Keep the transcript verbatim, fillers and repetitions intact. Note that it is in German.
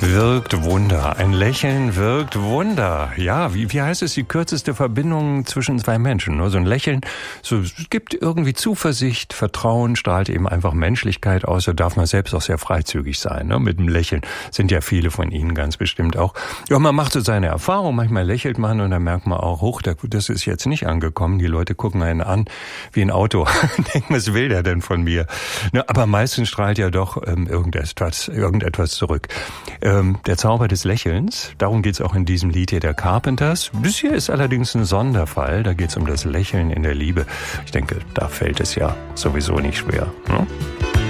Wirkt Wunder. Ein Lächeln wirkt Wunder. Ja, wie, wie heißt es, die kürzeste Verbindung zwischen zwei Menschen? Nur so ein Lächeln, so, es gibt irgendwie Zuversicht, Vertrauen, strahlt eben einfach Menschlichkeit aus. Da darf man selbst auch sehr freizügig sein. Ne? Mit dem Lächeln sind ja viele von Ihnen ganz bestimmt auch. Ja, man macht so seine Erfahrung. Manchmal lächelt man und dann merkt man auch, hoch, das ist jetzt nicht angekommen. Die Leute gucken einen an wie ein Auto. Denken, was will der denn von mir? Ne, aber meistens strahlt ja doch ähm, irgendetwas, irgendetwas zurück. Ähm, der Zauber des Lächelns, darum geht's auch in diesem Lied hier der Carpenters. Das hier ist allerdings ein Sonderfall, da geht's um das Lächeln in der Liebe. Ich denke, da fällt es ja sowieso nicht schwer. Ne?